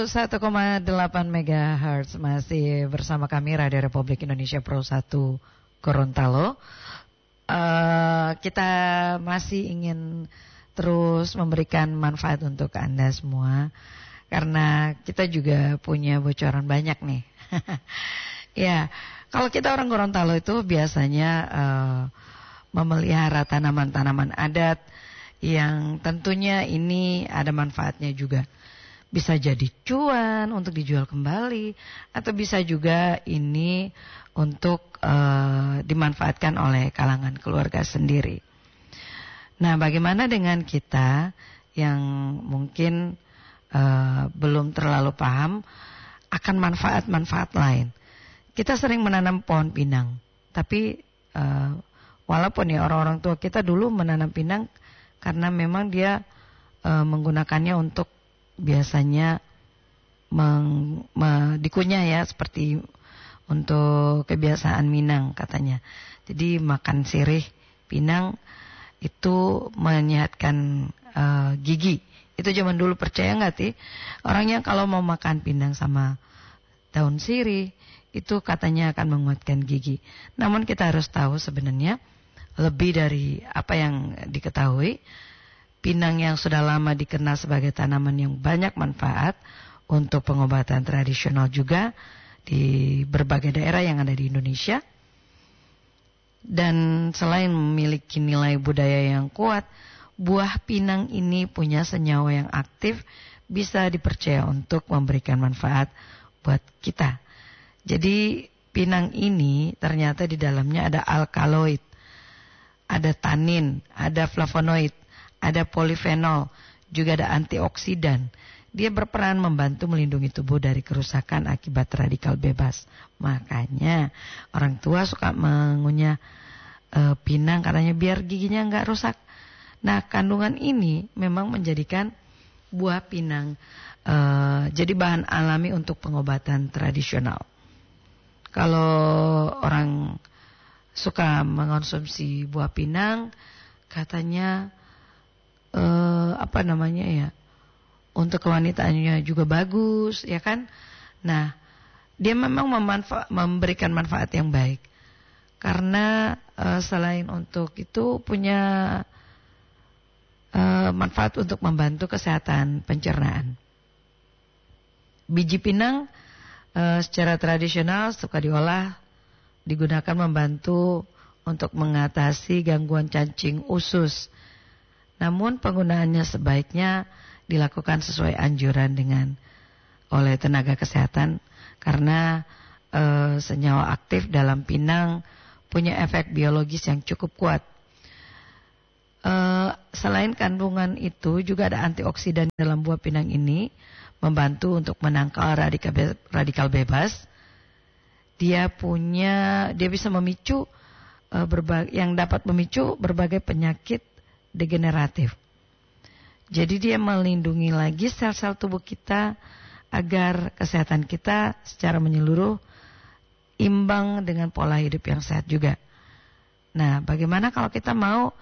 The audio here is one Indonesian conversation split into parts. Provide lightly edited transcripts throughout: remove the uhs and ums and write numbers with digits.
1,8 MHz masih bersama kami Radio Republik Indonesia Pro 1 Gorontalo. Kita masih ingin terus memberikan manfaat untuk Anda semua, karena kita juga punya bocoran banyak nih. Ya, kalau kita orang Gorontalo itu biasanya memelihara tanaman-tanaman adat yang tentunya ini ada manfaatnya juga. Bisa jadi cuan untuk dijual kembali, atau bisa juga ini untuk dimanfaatkan oleh kalangan keluarga sendiri. Nah, bagaimana dengan kita yang mungkin belum terlalu paham akan manfaat-manfaat lain? Kita sering menanam pohon pinang, tapi walaupun ya orang-orang tua kita dulu menanam pinang karena memang dia menggunakannya untuk biasanya dikunyah ya, seperti untuk kebiasaan Minang katanya. Jadi makan sirih pinang itu menyehatkan gigi. Itu zaman dulu, percaya nggak sih? Orangnya kalau mau makan pinang sama daun sirih itu katanya akan menguatkan gigi. Namun kita harus tahu sebenarnya lebih dari apa yang diketahui. Pinang yang sudah lama dikenal sebagai tanaman yang banyak manfaat untuk pengobatan tradisional juga di berbagai daerah yang ada di Indonesia. Dan selain memiliki nilai budaya yang kuat, buah pinang ini punya senyawa yang aktif, bisa dipercaya untuk memberikan manfaat buat kita. Jadi pinang ini ternyata di dalamnya ada alkaloid, ada tanin, ada flavonoid, ada polifenol, juga ada antioksidan. Dia berperan membantu melindungi tubuh dari kerusakan akibat radikal bebas. Makanya orang tua suka mengunyah pinang katanya biar giginya enggak rusak. Nah, kandungan ini memang menjadikan buah pinang jadi bahan alami untuk pengobatan tradisional. Kalau orang suka mengonsumsi buah pinang, katanya untuk kewanitaannya juga bagus, ya kan? Nah, dia memang memberikan manfaat yang baik, karena selain untuk itu punya manfaat untuk membantu kesehatan pencernaan. Biji pinang secara tradisional suka diolah, digunakan membantu untuk mengatasi gangguan cacing usus. Namun penggunaannya sebaiknya dilakukan sesuai anjuran oleh tenaga kesehatan, karena senyawa aktif dalam pinang punya efek biologis yang cukup kuat. Selain kandungan itu juga ada antioksidan dalam buah pinang ini, membantu untuk menangkal radikal bebas. Dia bisa memicu yang dapat memicu berbagai penyakit degeneratif. Jadi dia melindungi lagi sel-sel tubuh kita agar kesehatan kita secara menyeluruh imbang dengan pola hidup yang sehat juga. Nah, bagaimana kalau kita mau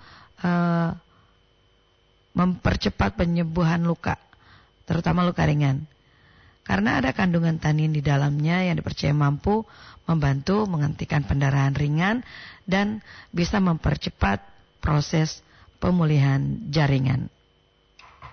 mempercepat penyembuhan luka, terutama luka ringan? Karena ada kandungan tanin di dalamnya yang dipercaya mampu membantu menghentikan pendarahan ringan dan bisa mempercepat proses pemulihan jaringan.